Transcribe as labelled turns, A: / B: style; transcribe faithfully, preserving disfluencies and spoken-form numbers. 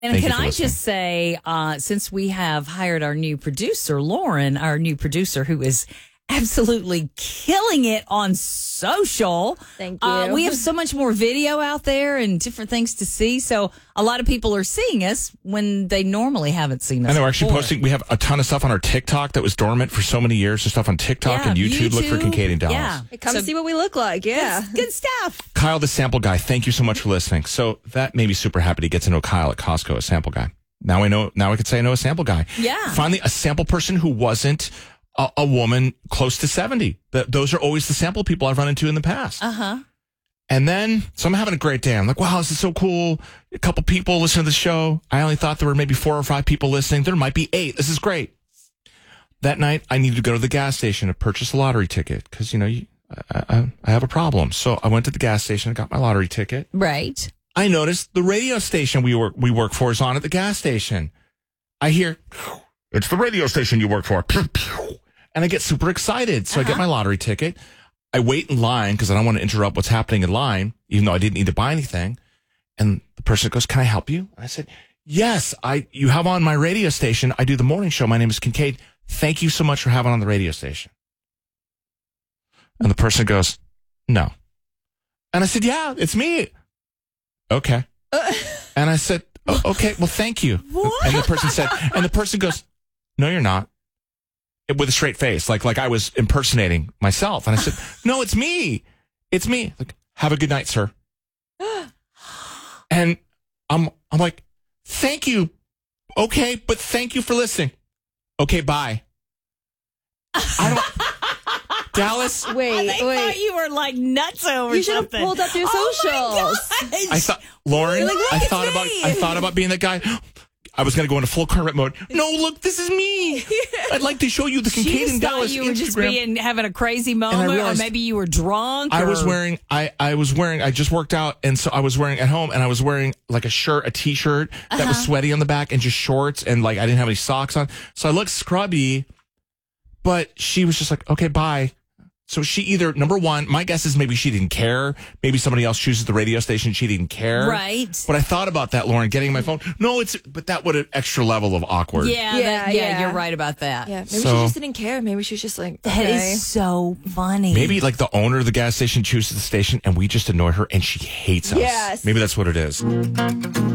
A: And
B: Thank
A: can
B: you for
A: I
B: listening.
A: just say, uh, since we have hired our new producer, Lauren, our new producer, who is absolutely killing it on social.
C: Thank you.
A: Uh, we have so much more video out there and different things to see. So a lot of people are seeing us when they normally haven't seen us.
B: I know we're actually
A: before.
B: posting. We have a ton of stuff on our TikTok that was dormant for so many years. There's stuff on TikTok
A: Yeah,
B: and YouTube. Look for
A: YouTube.
B: Kincaid and Dallas.
A: Yeah.
C: Come
A: So-
C: see what we look like. Yeah.
A: Good, good stuff.
B: Kyle, the sample guy, thank you so much for listening. So that made me super happy to get to know Kyle at Costco, a sample guy. Now I know, now I can say I know a sample guy.
A: Yeah.
B: Finally, a sample person who wasn't a, a woman close to seventy. Th- those are always the sample people I've run into in the past.
A: Uh-huh.
B: And then, so I'm having a great day. I'm like, wow, this is so cool. A couple people listen to the show. I only thought there were maybe four or five people listening. There might be eight. This is great. That night, I needed to go to the gas station to purchase a lottery ticket because, you know, you, I, I, I have a problem. So I went to the gas station and got my lottery ticket.
A: Right.
B: I noticed the radio station we work we work for is on at the gas station. I hear, it's the radio station you work for. And I get super excited. So uh-huh. I get my lottery ticket. I wait in line because I don't want to interrupt what's happening in line, even though I didn't need to buy anything. And the person goes, can I help you? And I said, yes, I. You have on my radio station. I do the morning show. My name is Kincaid. Thank you so much for having on the radio station. And the person goes, no. And I said, yeah, it's me. Okay. Uh, and I said, oh, okay, well, thank you.
A: What?
B: And the person said, and the person goes, no, you're not. With a straight face, like like I was impersonating myself. And I said, no, it's me. It's me. Like, have a good night, sir. And I'm I'm like, thank you. Okay, but thank you for listening. Okay, bye. I don't Dallas.
C: Wait,
A: they
C: wait.
A: thought you were like nuts over
C: You should have
A: something.
C: pulled up your
A: Oh
C: socials.
A: my gosh.
B: I thought Lauren,
A: Like, look,
B: I
A: it's
B: thought
A: me.
B: about I thought about being that guy. I was going to go into full Kermit mode. No, look, this is me. I'd like to show you the
A: She
B: Kincaid
A: just
B: and
A: thought
B: Dallas
A: you were just
B: Instagram.
A: being having a crazy moment,
B: realized
A: or maybe you were drunk.
B: I
A: or-
B: was wearing, I, I was wearing, I just worked out. And so I was wearing at home and I was wearing like a shirt, a t-shirt that
A: Uh-huh.
B: was sweaty on the back and just shorts. And like, I didn't have any socks on. So I looked scrubby, but she was just like, okay, bye. So she either, number one, my guess is maybe she didn't care. Maybe somebody else chooses the radio station. She didn't care.
A: Right.
B: But I thought about that, Lauren, getting my phone. No, it's, but that would an extra level of awkward.
A: Yeah,
C: Yeah,
A: that- yeah,
C: yeah.
A: you're right about that.
C: Yeah, maybe
B: So-
C: she just didn't care. Maybe she was just like,
A: That
C: okay.
A: is so funny.
B: Maybe like the owner of the gas station chooses the station and we just annoy her and she hates us.
C: Yes.
B: Maybe that's what it is.